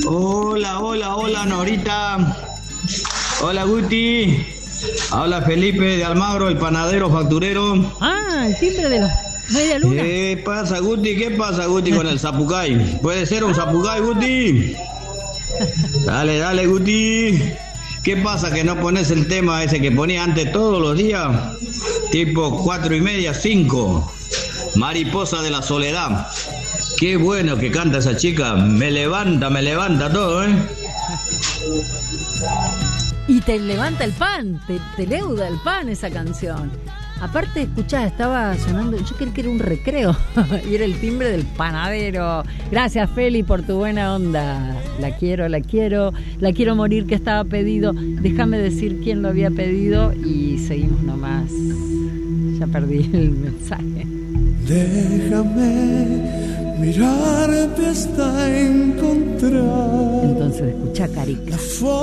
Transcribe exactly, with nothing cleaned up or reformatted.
Hola, hola, hola, Norita. Hola, Guti. Habla Felipe de Almagro, el panadero facturero. Ah, el timbre de los media luna. ¿Qué pasa, Guti? ¿Qué pasa, Guti, con el zapucay? ¿Puede ser un zapucay, Guti? Dale, dale, Guti. ¿Qué pasa que no pones el tema ese que ponía antes todos los días? Tipo cuatro y media, cinco. Mariposa de la soledad. Qué bueno que canta esa chica. Me levanta, me levanta todo, ¿eh? Y te levanta el pan, te, te leuda el pan esa canción. Aparte, escuchá, estaba sonando, yo creí que era un recreo, y era el timbre del panadero. Gracias, Feli, por tu buena onda. La quiero, la quiero, la quiero morir, que estaba pedido. Déjame decir quién lo había pedido y seguimos nomás. Ya perdí el mensaje. Déjame mirarte hasta encontrar. Entonces, escuchá, Carica.